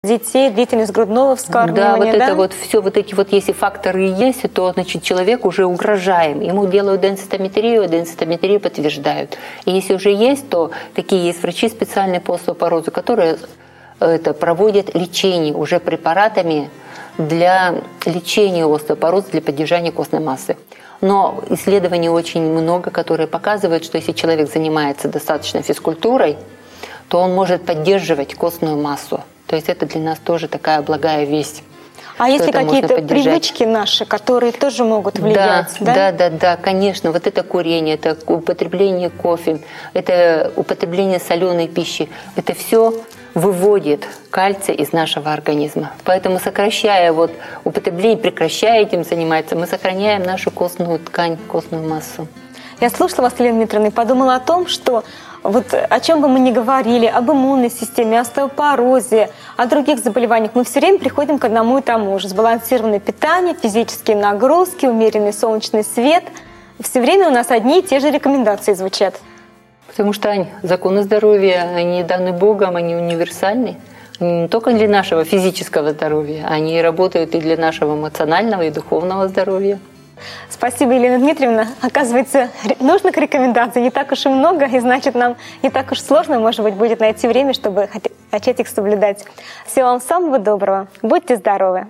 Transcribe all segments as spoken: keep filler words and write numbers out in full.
детей, длительность грудного вскармливания, да? вот да? это вот все, вот эти вот, если факторы есть, то, значит, человек уже угрожаем. Ему делают денситометрию, денситометрию подтверждают. И если уже есть, то такие есть врачи специальные по остеопорозу, которые это, проводят лечение уже препаратами для лечения остеопороза, для поддержания костной массы. Но исследований очень много, которые показывают, что если человек занимается достаточно физкультурой, то он может поддерживать костную массу. То есть это для нас тоже такая благая весть. А есть ли какие-то привычки наши, которые тоже могут влиять? Да, да, да, да, конечно. Вот это курение, это употребление кофе, это употребление соленой пищи. Это все выводит кальций из нашего организма. Поэтому, сокращая вот употребление, прекращая этим заниматься, мы сохраняем нашу костную ткань, костную массу. Я слушала вас, Елена Дмитриевна, и подумала о том, что вот о чем бы мы ни говорили, об иммунной системе, остеопорозе, о других заболеваниях, мы все время приходим к одному и тому же. Сбалансированное питание, физические нагрузки, умеренный солнечный свет. Все время у нас одни и те же рекомендации звучат. Потому что, Ань, законы здоровья, они даны Богом, они универсальны. Они не только для нашего физического здоровья, они работают и для нашего эмоционального и духовного здоровья. Спасибо, Елена Дмитриевна. Оказывается, нужных рекомендаций не так уж и много, и значит, нам не так уж сложно, может быть, будет найти время, чтобы начать их соблюдать. Всего вам самого доброго. Будьте здоровы.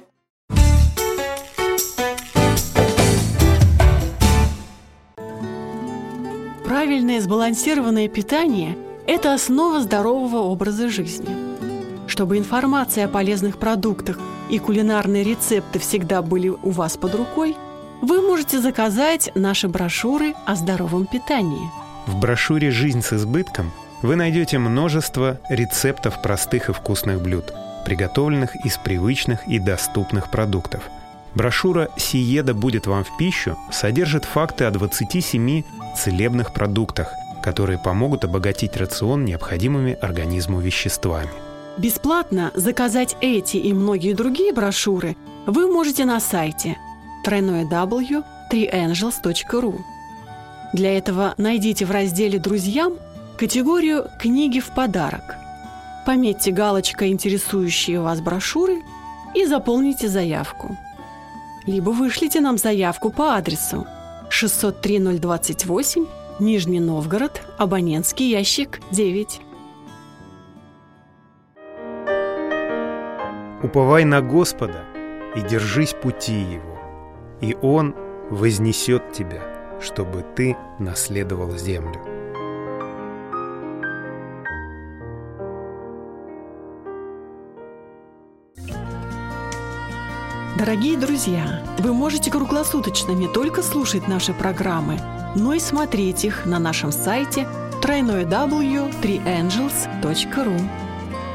Правильное сбалансированное питание – это основа здорового образа жизни. Чтобы информация о полезных продуктах и кулинарные рецепты всегда были у вас под рукой, вы можете заказать наши брошюры о здоровом питании. В брошюре «Жизнь с избытком» вы найдете множество рецептов простых и вкусных блюд, приготовленных из привычных и доступных продуктов. Брошюра «Сиеда будет вам в пищу» содержит факты о двадцати семи целебных продуктах, которые помогут обогатить рацион необходимыми организму веществами. Бесплатно заказать эти и многие другие брошюры вы можете на сайте дабл ю дабл ю дабл ю точка три энджелс точка ру. Для этого найдите в разделе «Друзьям» категорию «Книги в подарок». Пометьте галочкой интересующие вас брошюры и заполните заявку. Либо вышлите нам заявку по адресу шестьсот три ноль двадцать восемь, Нижний Новгород, абонентский ящик девять. Уповай на Господа и держись пути Его, и Он вознесет тебя, чтобы ты наследовал землю. Дорогие друзья, вы можете круглосуточно не только слушать наши программы, но и смотреть их на нашем сайте дабл ю дабл ю дабл ю точка три энджелс точка ру.